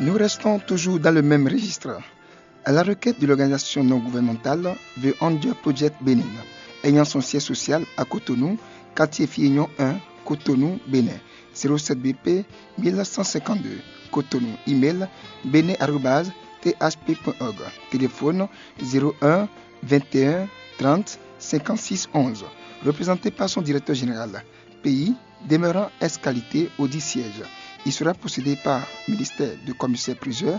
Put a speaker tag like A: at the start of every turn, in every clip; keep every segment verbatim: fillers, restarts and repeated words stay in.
A: Nous restons toujours dans le même registre. À la requête de l'organisation non gouvernementale The Ondia Project Bénin, ayant son siège social à Cotonou, quartier Fillon un, Cotonou, Bénin, zéro sept B P mille cent cinquante-deux, Cotonou, email bénin arobase t h p point org, téléphone zéro un vingt et un trente cinquante-six onze, représenté par son directeur général. Pays demeurant S-qualité au dit siège. Il sera procédé par ministère de commissaire-priseur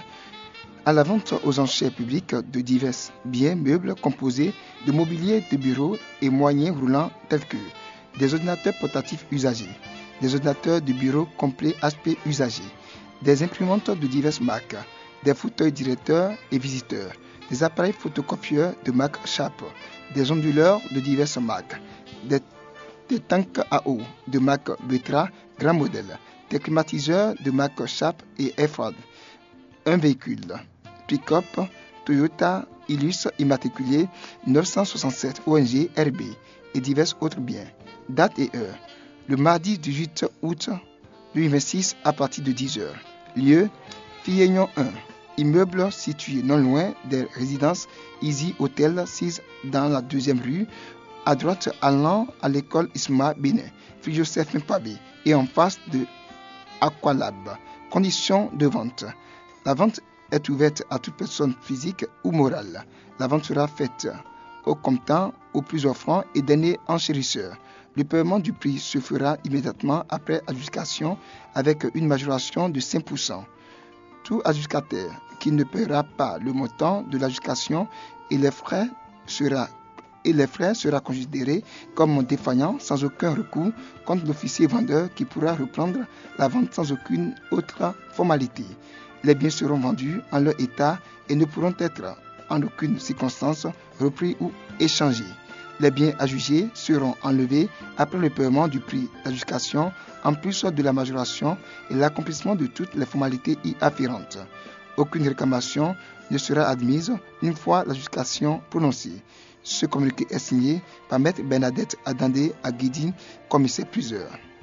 A: à la vente aux enchères publiques de divers biens meubles composés de mobilier de bureau et moyens roulants tels que des ordinateurs portatifs usagés, des ordinateurs de bureau complets H P usagés, des imprimantes de diverses marques, des fauteuils directeurs et visiteurs, des appareils photocopieurs de marque Sharp, des onduleurs de diverses marques, des, des tanks à eau de marque Betra grand modèle, des climatiseurs de marque Sharp et Efford, un véhicule pick-up Toyota Hilux immatriculé neuf cent soixante-sept O N G R B et divers autres biens. Date et heure. Le mardi dix-huit août deux mille vingt-six à partir de dix heures. Lieu Fillon un. Immeuble situé non loin des résidences Easy Hotel six dans la deuxième rue, à droite allant à l'école Isma Bénin, Free Joseph Mpabé, et en face de Aqualab. Conditions de vente. La vente est ouverte à toute personne physique ou morale. La vente sera faite au comptant, au plus offrant et dernier enchérisseur. Le paiement du prix se fera immédiatement après adjudication avec une majoration de cinq pour cent. Tout adjudicataire qui ne paiera pas le montant de l'adjudication et les frais sera et les frais sera considéré comme défaillant sans aucun recours contre l'officier vendeur qui pourra reprendre la vente sans aucune autre formalité. Les biens seront vendus en leur état et ne pourront être en aucune circonstance repris ou échangés. Les biens adjugés seront enlevés après le paiement du prix d'adjudication en plus de la majoration et l'accomplissement de toutes les formalités y afférentes. Aucune réclamation ne sera admise une fois l'adjudication prononcée. Ce communiqué est signé par Maître Bernadette Adandé Aguidine, commissaire-priseur.